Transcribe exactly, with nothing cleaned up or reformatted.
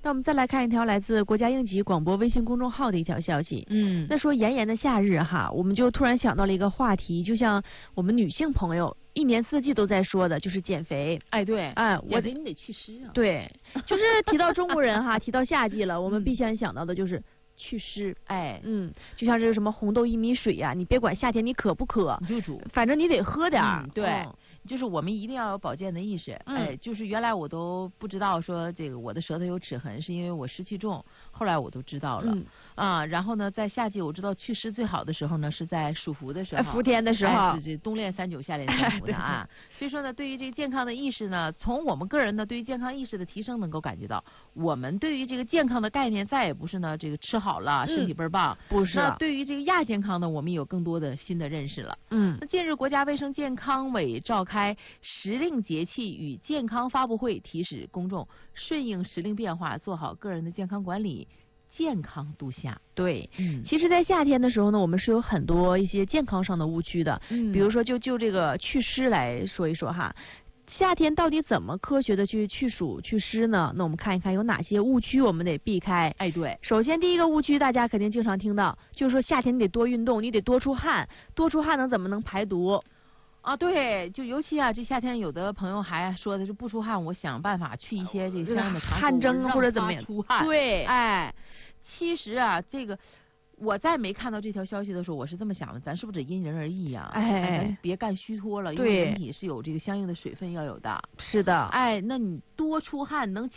那我们再来看一条来自国家应急广播微信公众号的一条消息。 嗯， 那说炎炎的夏日哈，我们就突然想到了一个话题，就像我们女性朋友一年四季都在说的，就是减肥。 哎，对， 哎，我得你得祛湿啊。 对，就是提到中国人哈，提到夏季了，我们必先想到的就是祛湿。 哎， 嗯，就像这个什么红豆薏米水呀、啊，你别管夏天你渴不渴， 你就煮， 反正你得喝点儿、 嗯。对。 哦， 就是我们一定要有保健的意识， 嗯、 哎，就是原来我都不知道说这个我的舌头有齿痕是因为我湿气重，后来我都知道了、 嗯、 啊。然后呢，在夏季我知道祛湿最好的时候呢是在暑伏的时候， 伏天的时候， 哎、是这冬练三九夏练三伏的啊。所以说呢，对于这个健康的意识呢，从我们个人呢对于健康意识的提升能够感觉到，我们对于这个健康的概念再也不是呢这个吃好了、嗯、身体倍儿棒， 不是。 那对于这个亚健康呢，我们有更多的新的认识了。 嗯， 那近日国家卫生健康委召开时令节气与健康发布会，提示公众顺应时令变化，做好个人的健康管理，健康度夏。 对， 嗯， 其实，在夏天的时候呢，我们是有很多一些健康上的误区的。 嗯， 比如说，就就这个祛湿来说一说哈，夏天到底怎么科学的去去暑祛湿呢？那我们看一看有哪些误区我们得避开。 哎，对， 首先第一个误区，大家肯定经常听到，就是说夏天你得多运动，你得多出汗，多出汗能怎么能排毒？ 啊，对，就尤其啊，这夏天有的朋友还说的是不出汗，我想办法去一些这个相应的汗蒸或者怎么样出汗。 对， 哎，其实啊，这个我在没看到这条消息的时候，我是这么想的，咱是不是得因人而异呀、啊？ 哎， 咱别干虚脱了，因为人体是有这个相应的水分要有的。 是的， 哎，那你多出汗能